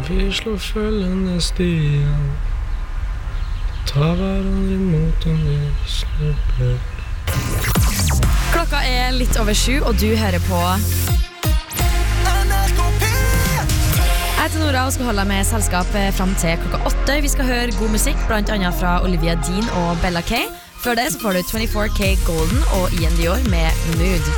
vi slår følgende stier. Ta hverandre imot om vi snubler. Klokka litt over 7, og du hører på Jeg heter Nora og skal holde med selskap frem til klokka 8. Vi skal høre god musikk, blant annet fra Olivia Dean og Bella K. Før det så får du 24K Golden og Ian Dior med Mood.